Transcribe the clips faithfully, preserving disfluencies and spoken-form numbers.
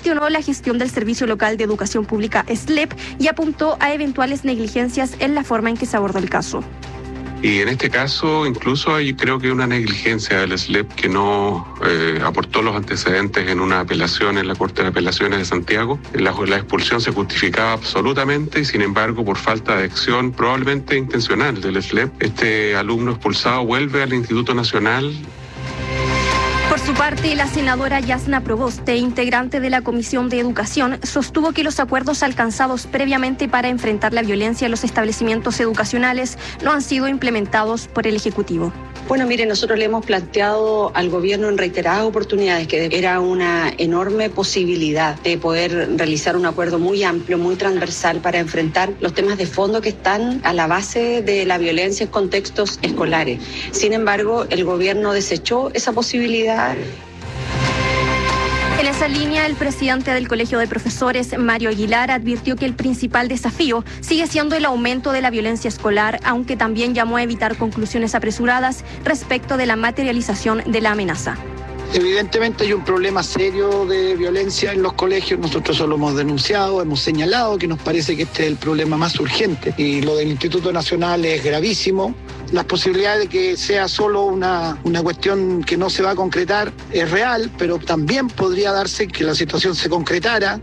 cuestionó la gestión del Servicio Local de Educación Pública S L E P y apuntó a eventuales negligencias en la forma en que se abordó el caso. Y en este caso, incluso hay creo que una negligencia del S L E P que no eh, aportó los antecedentes en una apelación en la Corte de Apelaciones de Santiago. La, la expulsión se justificaba absolutamente y, sin embargo, por falta de acción probablemente intencional del S L E P, este alumno expulsado vuelve al Instituto Nacional. Por su parte, la senadora Yasna Proboste, integrante de la Comisión de Educación, sostuvo que los acuerdos alcanzados previamente para enfrentar la violencia en los establecimientos educacionales no han sido implementados por el Ejecutivo. Bueno, mire, nosotros le hemos planteado al gobierno en reiteradas oportunidades que era una enorme posibilidad de poder realizar un acuerdo muy amplio, muy transversal para enfrentar los temas de fondo que están a la base de la violencia en contextos escolares. Sin embargo, el gobierno desechó esa posibilidad. En esa línea, el presidente del Colegio de Profesores, Mario Aguilar, advirtió que el principal desafío sigue siendo el aumento de la violencia escolar, aunque también llamó a evitar conclusiones apresuradas respecto de la materialización de la amenaza. Evidentemente hay un problema serio de violencia en los colegios. Nosotros eso lo hemos denunciado, hemos señalado que nos parece que este es el problema más urgente. Y lo del Instituto Nacional es gravísimo. Las posibilidades de que sea solo una, una cuestión que no se va a concretar es real, pero también podría darse que la situación se concretara.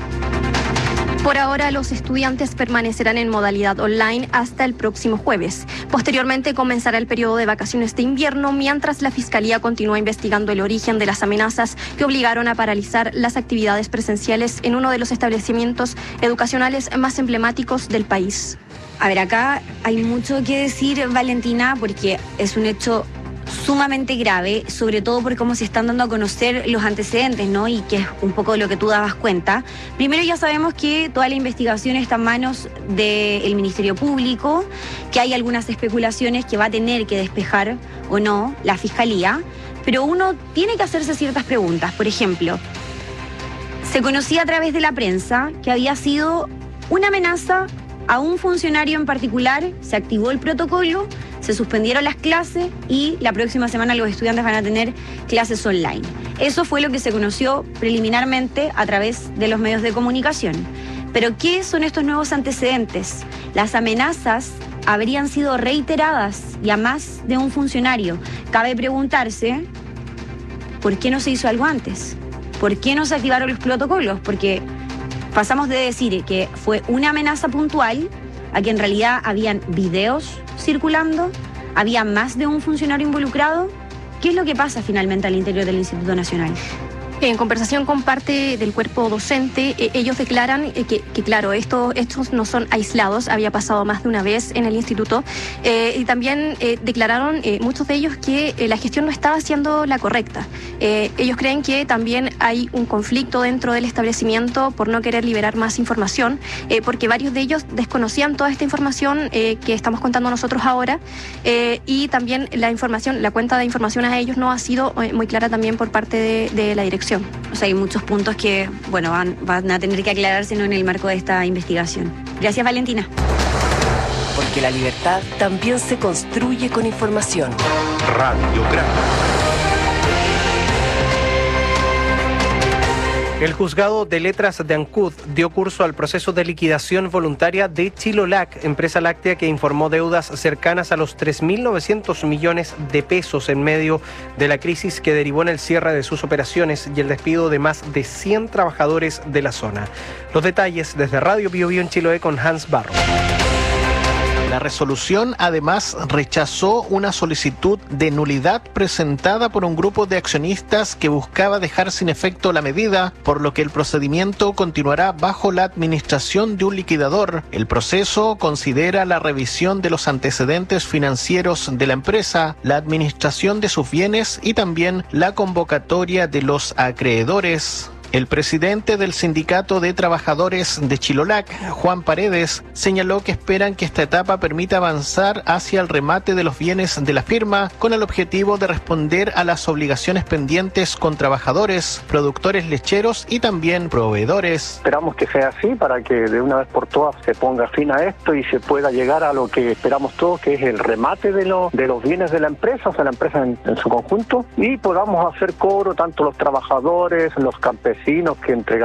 Por ahora, los estudiantes permanecerán en modalidad online hasta el próximo jueves. Posteriormente comenzará el periodo de vacaciones de invierno, mientras la Fiscalía continúa investigando el origen de las amenazas que obligaron a paralizar las actividades presenciales en uno de los establecimientos educacionales más emblemáticos del país. A ver, acá hay mucho que decir, Valentina, porque es un hecho sumamente grave, sobre todo por cómo se están dando a conocer los antecedentes, ¿no? Y que es un poco de lo que tú dabas cuenta. Primero, ya sabemos que toda la investigación está en manos del Ministerio Público, que hay algunas especulaciones que va a tener que despejar o no la Fiscalía, pero uno tiene que hacerse ciertas preguntas. Por ejemplo, se conocía a través de la prensa que había sido una amenaza a un funcionario en particular, se activó el protocolo, se suspendieron las clases y la próxima semana los estudiantes van a tener clases online. Eso fue lo que se conoció preliminarmente a través de los medios de comunicación. Pero ¿qué son estos nuevos antecedentes? Las amenazas habrían sido reiteradas y a más de un funcionario. Cabe preguntarse, ¿por qué no se hizo algo antes? ¿Por qué no se activaron los protocolos? Porque pasamos de decir que fue una amenaza puntual a que en realidad habían videos circulando, había más de un funcionario involucrado. ¿Qué es lo que pasa finalmente al interior del Instituto Nacional? En conversación con parte del cuerpo docente, eh, ellos declaran eh, que, que, claro, esto, estos no son aislados, había pasado más de una vez en el instituto, eh, y también eh, declararon eh, muchos de ellos que eh, la gestión no estaba siendo la correcta. Eh, ellos creen que también hay un conflicto dentro del establecimiento por no querer liberar más información, eh, porque varios de ellos desconocían toda esta información eh, que estamos contando nosotros ahora, eh, y también la información, la cuenta de información a ellos no ha sido eh, muy clara también por parte de, de la dirección. O sea, hay muchos puntos que, bueno, van, van a tener que aclararse, ¿no?, en el marco de esta investigación. Gracias, Valentina. Porque la libertad también se construye con información. Radio Grande. El juzgado de letras de Ancud dio curso al proceso de liquidación voluntaria de Chilolac, empresa láctea que informó deudas cercanas a los tres mil novecientos millones de pesos en medio de la crisis que derivó en el cierre de sus operaciones y el despido de más de cien trabajadores de la zona. Los detalles desde Radio Bio Bio en Chiloé con Hans Barro. La resolución además rechazó una solicitud de nulidad presentada por un grupo de accionistas que buscaba dejar sin efecto la medida, por lo que el procedimiento continuará bajo la administración de un liquidador. El proceso considera la revisión de los antecedentes financieros de la empresa, la administración de sus bienes y también la convocatoria de los acreedores. El presidente del Sindicato de Trabajadores de Chilolac, Juan Paredes, señaló que esperan que esta etapa permita avanzar hacia el remate de los bienes de la firma con el objetivo de responder a las obligaciones pendientes con trabajadores, productores lecheros y también proveedores. Esperamos que sea así para que de una vez por todas se ponga fin a esto y se pueda llegar a lo que esperamos todos, que es el remate de, lo, de los bienes de la empresa, o sea, la empresa en, en su conjunto, y podamos hacer cobro tanto los trabajadores, los campesinos, que entregar